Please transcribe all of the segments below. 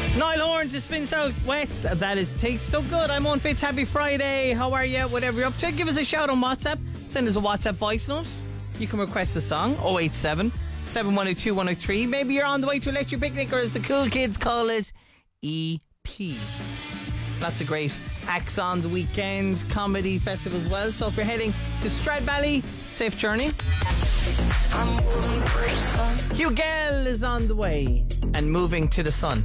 Niall Horn to Spin Southwest. That is Taste So Good. I'm on Fitz. Happy Friday. How are you? Whatever you're up to, give us a shout on WhatsApp. Send us a WhatsApp voice note. You can request a song. 087 7102 103. Maybe you're on the way to Electric Picnic, or as the cool kids call it, EP. Lots of great acts on the weekend. Comedy festival as well. So if you're heading to Stradbally, safe journey. Hugh Gale is on the way and Moving to the Sun.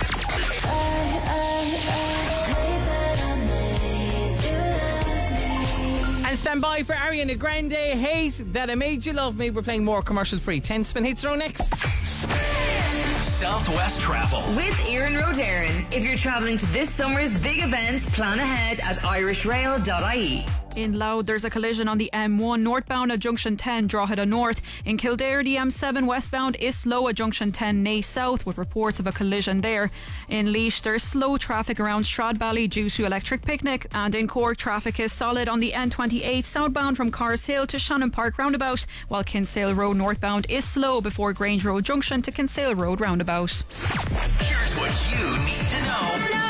And stand by for Ariana Grande, Hate That I Made You Love Me. We're playing more commercial free 10 spin hits row next. Southwest Travel with Ian Rodarin. If you're travelling to this summer's big events, plan ahead at irishrail.ie. In Louth, there's a collision on the M1 northbound at Junction 10, Drogheda North. In Kildare, the M7 westbound is slow at Junction 10, Naas South, with reports of a collision there. In Laois, there's slow traffic around Stradbally due to Electric Picnic. And in Cork, traffic is solid on the N28 southbound from Cars Hill to Shannon Park roundabout, while Kinsale Road northbound is slow before Grange Road Junction to Kinsale Road roundabout. Here's what you need to know now.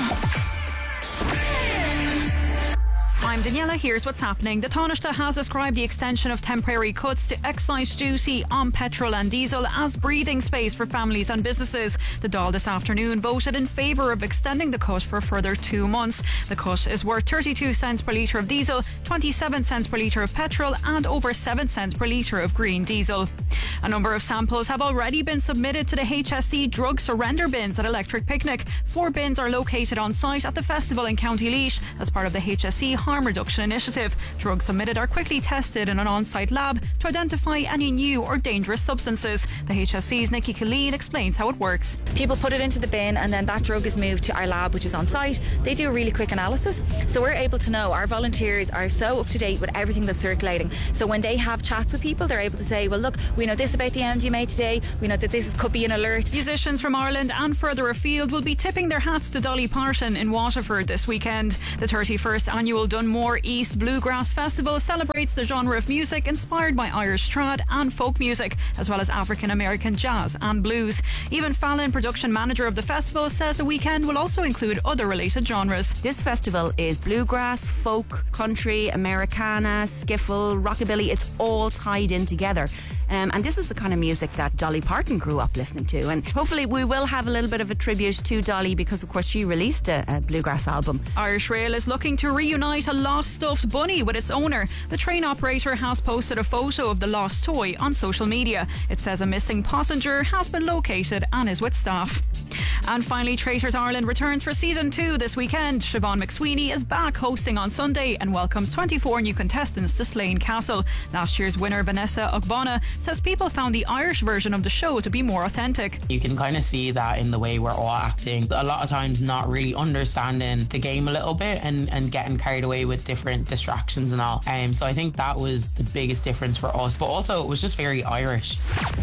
I'm Daniela. Here's what's happening. The Taoiseach has ascribed the extension of temporary cuts to excise duty on petrol and diesel as breathing space for families and businesses. The Dáil this afternoon voted in favour of extending the cut for a further 2 months. The cut is worth 32 cents per litre of diesel, 27 cents per litre of petrol and over 7 cents per litre of green diesel. A number of samples have already been submitted to the HSE drug surrender bins at Electric Picnic. 4 bins are located on site at the festival in County Laois as part of the HSE harm reduction initiative. Drugs submitted are quickly tested in an on-site lab to identify any new or dangerous substances. The HSE's Nikki Killeen explains how it works. People put it into the bin and then that drug is moved to our lab, which is on site. They do a really quick analysis, so we're able to know. Our volunteers are so up to date with everything that's circulating, so when they have chats with people, they're able to say, well look, we know this about the MDMA today, we know that this could be an alert. Musicians from Ireland and further afield will be tipping their hats to Dolly Parton in Waterford this weekend. The 31st annual Dunmore East Bluegrass Festival celebrates the genre of music inspired by Irish trad and folk music, as well as African American jazz and blues. Evan Fallon, production manager of the festival, says the weekend will also include other related genres. This festival is bluegrass, folk, country, Americana, skiffle, rockabilly. It's all tied in together. And this is the kind of music that Dolly Parton grew up listening to. And hopefully we will have a little bit of a tribute to Dolly because, of course, she released a bluegrass album. Irish Rail is looking to reunite a lost stuffed bunny with its owner. The train operator has posted a photo of the lost toy on social media. It says a missing passenger has been located and is with staff. And finally, Traitors Ireland returns for season 2 this weekend. Siobhan McSweeney is back hosting on Sunday and welcomes 24 new contestants to Slane Castle. Last year's winner Vanessa Ogbonna says people found the Irish version of the show to be more authentic. You can kind of see that in the way we're all acting. A lot of times not really understanding the game a little bit and getting carried away with different distractions and all. So I think that was the biggest difference for us. But also it was just very Irish.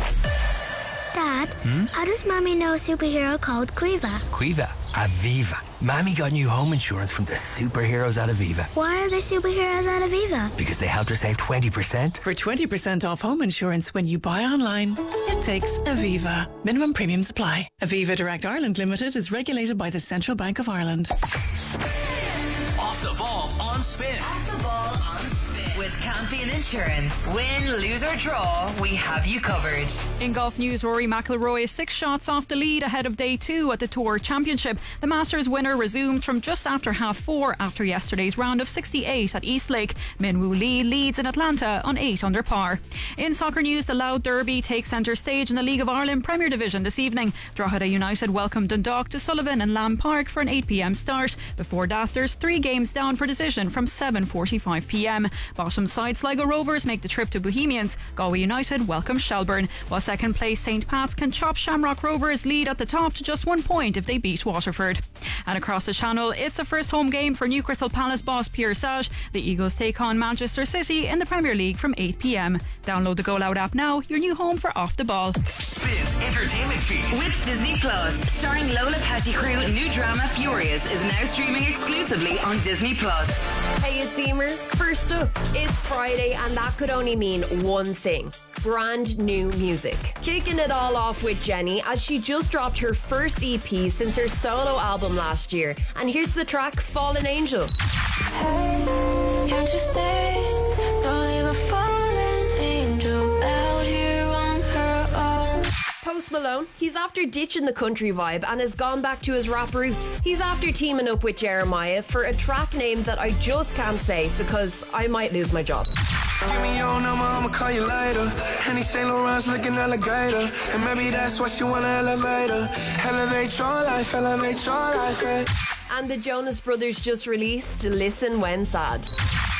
Dad, how does Mommy know a superhero called Quiva? Quiva? Aviva. Mommy got new home insurance from the superheroes at Aviva. Why are they superheroes at Aviva? Because they helped her save 20%. For 20% off home insurance when you buy online, it takes Aviva. Minimum premiums apply. Aviva Direct Ireland Limited is regulated by the Central Bank of Ireland. Off the ball on Spin. Off the ball on Spin. With Campion Insurance. Win, lose or draw, we have you covered. In golf news, Rory McIlroy is 6 shots off the lead ahead of day 2 at the Tour Championship. The Masters winner resumes from just after 4:30 after yesterday's round of 68 at Eastlake. Minwoo Lee leads in Atlanta on 8 under par. In soccer news, the Louth Derby takes centre stage in the League of Ireland Premier Division this evening. Drogheda United welcome Dundalk to Sullivan and Lamb Park for an 8 p.m. start. Before that, there's 3 games down for decision from 7:45 p.m. Bottom side Sligo Rovers make the trip to Bohemians. Galway United welcome Shelburne, while second place St Pat's can chop Shamrock Rovers lead at the top to just 1 point if they beat Waterford. And across the channel, it's a first home game for New Crystal Palace boss Pierre Sage. The Eagles take on Manchester City in the Premier League from 8 p.m. Download the Go Loud app now, your new home for Off the Ball. Spins entertainment feed with Disney Plus, starring Lola Pettigrew. New drama Furious is now streaming exclusively on Disney Plus. Hey, it's Emer. First up, it's Friday, and that could only mean one thing. brand new music. Kicking it all off with Jenny, as she just dropped her first EP since her solo album last year. And here's the track Fallen Angel. Hey, can't you stay? Don't leave a fallen angel out here on her own. Post Malone, he's after ditching the country vibe and has gone back to his rap roots. He's after teaming up with Jeremiah for a track name that I just can't say because I might lose my job. Give me your number, I'ma call you later. Henny St. Laurent's like an alligator. And maybe that's why she wanna elevate her. Elevate your life, eh? And the Jonas Brothers just released Listen When Sad.